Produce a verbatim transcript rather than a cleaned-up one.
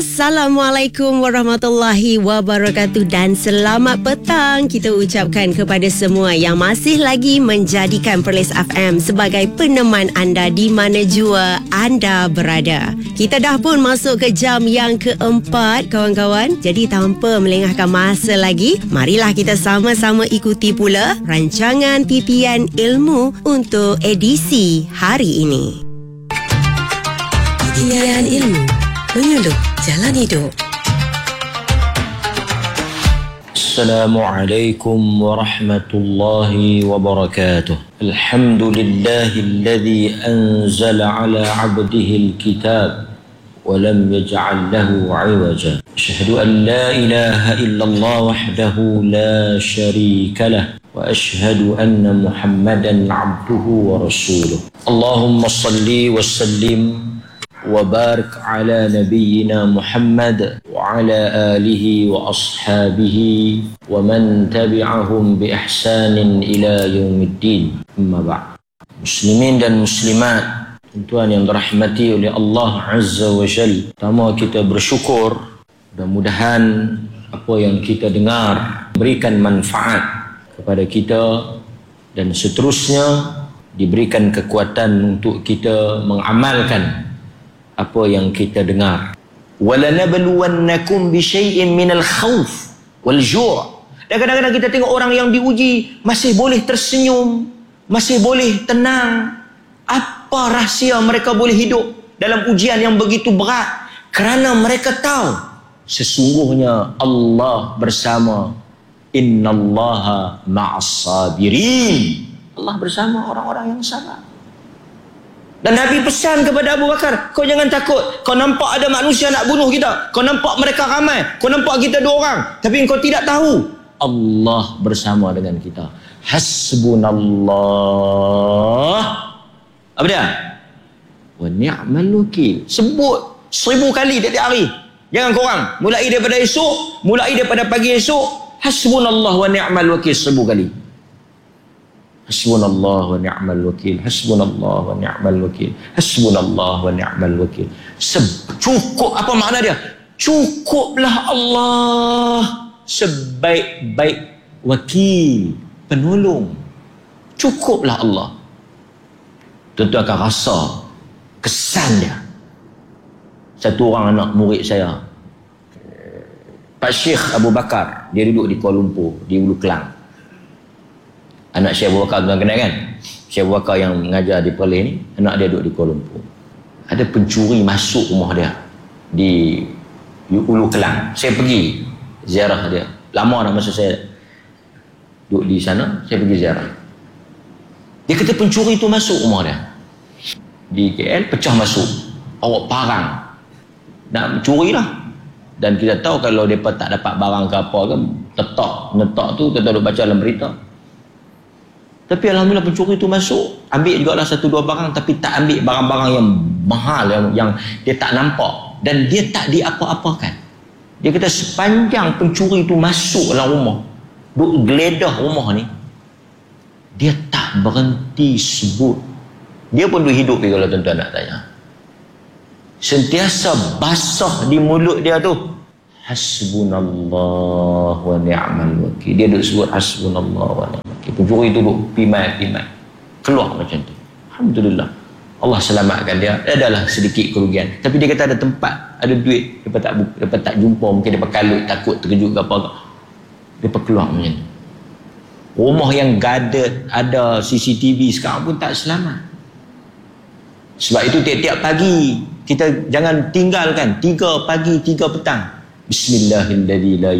Assalamualaikum warahmatullahi wabarakatuh dan selamat petang kita ucapkan kepada semua yang masih lagi menjadikan Perlis F M sebagai peneman anda di mana jua anda berada. Kita dah pun masuk ke jam yang keempat kawan-kawan. Jadi tanpa melengahkan masa lagi, marilah kita sama-sama ikuti pula rancangan titian ilmu untuk edisi hari ini. Titian ilmu menyuluh jalan hidup. Assalamualaikum warahmatullahi wabarakatuh. Alhamdulillahilladzi anzala ala 'abdihi alkitab wa lam yaj'al lahu 'iwaja. Asyhadu an la ilaha illallah wahdahu la syarika lah wa asyhadu anna Muhammadan 'abduhu wa rasuluh. Allahumma shalli wa sallim وبارك على نبينا محمد وعلى آله وأصحابه ومن تبعهم بإحسان إلى يوم الدين. أما بعد. Muslimin dan muslimat, tuan yang dirahmati oleh Allah Azza wa Jal, pertama kita bersyukur. Mudah-mudahan apa yang kita dengar berikan manfaat kepada kita dan seterusnya diberikan kekuatan untuk kita mengamalkan apa yang kita dengar. Walanabluwannakum bisyai'in minal khauf wal ju'. Dan kadang-kadang kita tengok orang yang diuji masih boleh tersenyum, masih boleh tenang. Apa rahsia mereka boleh hidup dalam ujian yang begitu berat? Kerana mereka tahu sesungguhnya Allah bersama. Innallaha ma'as sabirin. Allah bersama orang-orang yang sabar. Dan Nabi pesan kepada Abu Bakar, kau jangan takut. Kau nampak ada manusia nak bunuh kita. Kau nampak mereka ramai. Kau nampak kita dua orang. Tapi kau tidak tahu Allah bersama dengan kita. Hasbunallah. Apa dia? Wa ni'mal wakil. Sebut seribu kali tiap hari. Jangan korang. Mulai daripada esok, mulai daripada pagi esok, hasbunallah wa ni'mal wakil seribu kali. Hasbunallah wa ni'mal wakil. Hasbunallah wa ni'mal wakil. Hasbunallah wa ni'mal wakil. Cukup. Apa makna dia? Cukuplah Allah sebaik-baik wakil, penolong. Cukuplah Allah. Tentu akan rasa kesan dia. Satu orang anak murid saya, Pak Syekh Abu Bakar, dia duduk di Kuala Lumpur, di Ulu Kelang. Anak Syekh Abu Bakar, tuan kenal kan? Syekh Abu Bakar yang mengajar di Perlis ni, anak dia duduk di Kuala Lumpur. Ada pencuri masuk rumah dia di Ulu Kelang. Saya pergi ziarah dia. Lama dah masa saya duduk di sana, saya pergi ziarah. Dia kata pencuri tu masuk rumah dia. Di K L, pecah masuk. Awak parang. Nak mencuri lah. Dan kita tahu kalau mereka tak dapat barang ke apa ke, tetak, netak tu, kita duduk baca dalam berita. Tapi alhamdulillah pencuri itu masuk, ambil juga lah satu dua barang, tapi tak ambil barang-barang yang mahal, yang, yang dia tak nampak. Dan dia tak diapa-apakan. Dia kata sepanjang pencuri itu masuk dalam rumah, duk geledah rumah ni, dia tak berhenti sebut. Dia pun duk hidup kalau tuan-tuan nak tanya. Sentiasa basah di mulut dia tu, hasbunallah wa ni'mal wakil. Dia duk sebut hasbunallah wa ni'mal wakil. Pencuri itu duk pimat-pimat keluar macam tu. Alhamdulillah, Allah selamatkan dia. Adalah sedikit kerugian, tapi dia kata ada tempat, ada duit, dia tak dia tak jumpa, mungkin dia kalut, takut terkejut ke apa, dia keluar macam tu. Rumah yang gadet ada C C T V sekarang pun tak selamat. Sebab itu tiap-tiap pagi kita jangan tinggalkan. Tiga pagi, tiga petang, Bismillahirrahmanirrahim, la